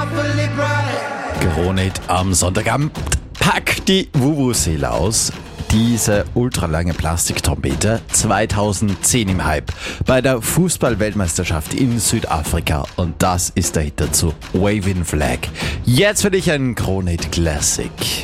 Geronit am Sonntagabend. Pack die Vuvuzela aus. Diese ultralange Plastiktrompete 2010 im Hype bei der Fußball-Weltmeisterschaft in Südafrika und das ist der Hit dazu, Waving Flag. Jetzt für dich ein Geronit Classic.